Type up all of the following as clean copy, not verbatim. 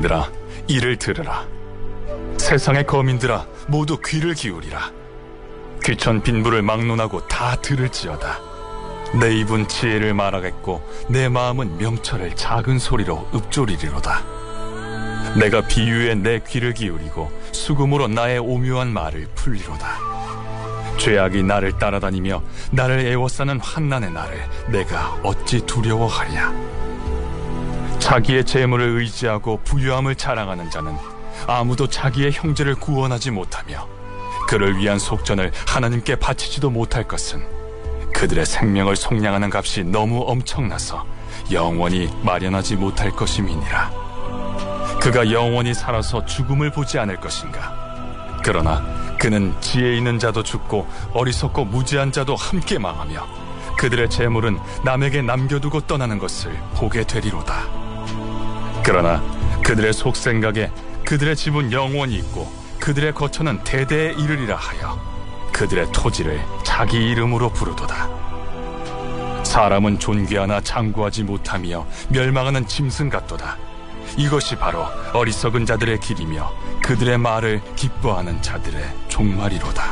백성들아, 이를 들으라. 세상의 거민들아, 모두 귀를 기울이라. 귀천 빈부를 막론하고 다 들을지어다. 내 입은 지혜를 말하겠고 내 마음은 명철을 작은 소리로 읊조리리로다. 내가 비유에 내 귀를 기울이고 수금으로 나의 오묘한 말을 풀리로다. 죄악이 나를 따라다니며 나를 애워싸는 환난의 날을 내가 어찌 두려워하랴. 자기의 재물을 의지하고 부유함을 자랑하는 자는 아무도 자기의 형제를 구원하지 못하며 그를 위한 속전을 하나님께 바치지도 못할 것은 그들의 생명을 속량하는 값이 너무 엄청나서 영원히 마련하지 못할 것임이니라. 그가 영원히 살아서 죽음을 보지 않을 것인가? 그러나 그는 지혜 있는 자도 죽고 어리석고 무지한 자도 함께 망하며 그들의 재물은 남에게 남겨두고 떠나는 것을 보게 되리로다. 그러나 그들의 속생각에 그들의 집은 영원히 있고 그들의 거처는 대대에 이르리라 하여 그들의 토지를 자기 이름으로 부르도다. 사람은 존귀하나 장구하지 못하며 멸망하는 짐승 같도다. 이것이 바로 어리석은 자들의 길이며 그들의 말을 기뻐하는 자들의 종말이로다.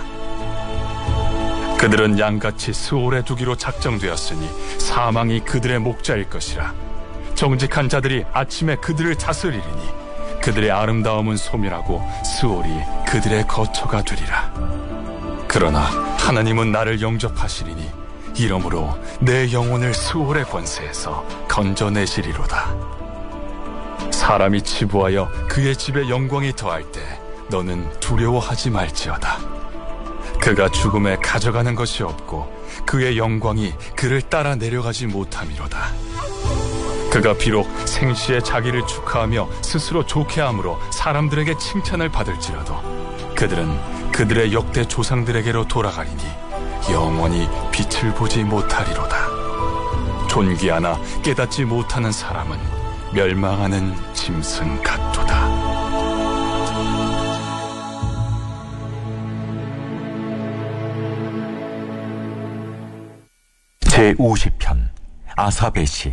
그들은 양같이 스올에 두기로 작정되었으니 사망이 그들의 목자일 것이라. 정직한 자들이 아침에 그들을 다스리리니 그들의 아름다움은 소멸하고 스올이 그들의 거처가 되리라. 그러나 하나님은 나를 영접하시리니 이러므로 내 영혼을 스올의 권세에서 건져내시리로다. 사람이 치부하여 그의 집에 영광이 더할 때 너는 두려워하지 말지어다. 그가 죽음에 가져가는 것이 없고 그의 영광이 그를 따라 내려가지 못함이로다. 그가 비록 생시에 자기를 축하하며 스스로 좋게함으로 사람들에게 칭찬을 받을지라도 그들은 그들의 역대 조상들에게로 돌아가리니 영원히 빛을 보지 못하리로다. 존귀하나 깨닫지 못하는 사람은 멸망하는 짐승 같도다. 제50편 아삽의 시.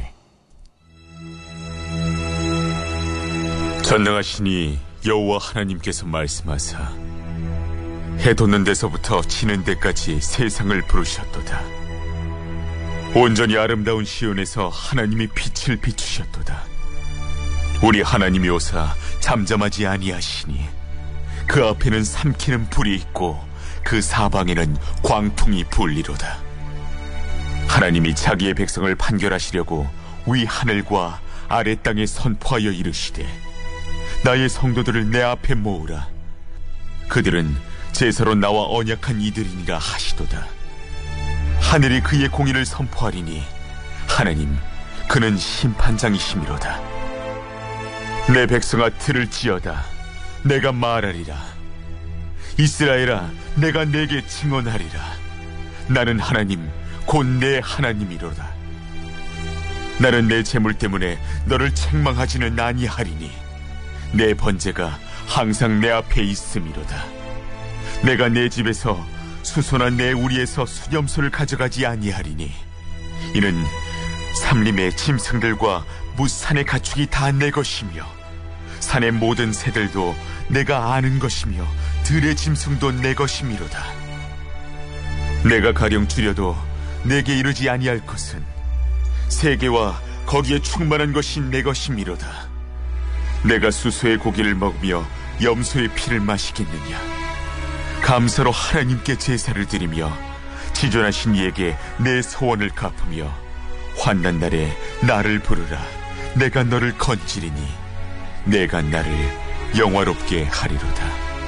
전능하시니 여호와 하나님께서 말씀하사 해 돋는 데서부터 지는 데까지 세상을 부르셨도다. 온전히 아름다운 시온에서 하나님이 빛을 비추셨도다. 우리 하나님이 오사 잠잠하지 아니하시니 그 앞에는 삼키는 불이 있고 그 사방에는 광풍이 불리로다. 하나님이 자기의 백성을 판결하시려고 위 하늘과 아래 땅에 선포하여 이르시되 나의 성도들을 내 앞에 모으라. 그들은 제사로 나와 언약한 이들이니라 하시도다. 하늘이 그의 공의를 선포하리니 하나님 그는 심판장이시미로다. 내 백성아 들을지어다. 내가 말하리라. 이스라엘아 내가 내게 증언하리라. 나는 하나님 곧 내 하나님이로다. 나는 내 재물 때문에 너를 책망하지는 아니하리니 내 번제가 항상 내 앞에 있음이로다. 내가 내 집에서 수소나 내 우리에서 수염소를 가져가지 아니하리니 이는 삼림의 짐승들과 무산의 가축이 다 내 것이며 산의 모든 새들도 내가 아는 것이며 들의 짐승도 내 것이미로다. 내가 가령 줄여도 내게 이르지 아니할 것은 세계와 거기에 충만한 것이 내 것이미로다. 내가 수소의 고기를 먹으며 염소의 피를 마시겠느냐. 감사로 하나님께 제사를 드리며 지존하신 이에게 내 소원을 갚으며 환난 날에 나를 부르라. 내가 너를 건지리니 내가 나를 영화롭게 하리로다.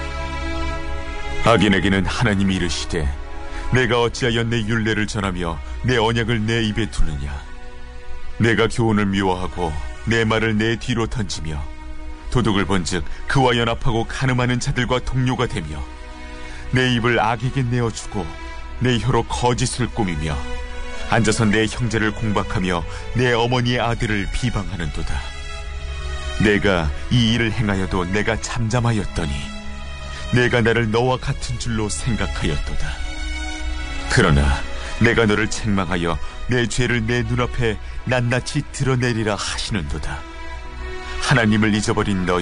악인에게는 하나님이 이르시되 내가 어찌하여 내 율례를 전하며 내 언약을 내 입에 두느냐. 내가 교훈을 미워하고 내 말을 내 뒤로 던지며 도둑을 본즉 그와 연합하고 간음하는 자들과 동료가 되며 내 입을 악에게 내어주고 내 혀로 거짓을 꾸미며 앉아서 내 형제를 공박하며 내 어머니의 아들을 비방하는도다. 내가 이 일을 행하여도 내가 잠잠하였더니 내가 나를 너와 같은 줄로 생각하였도다. 그러나 내가 너를 책망하여 내 죄를 내 눈앞에 낱낱이 드러내리라 하시는도다. 하나님을 잊어버린 너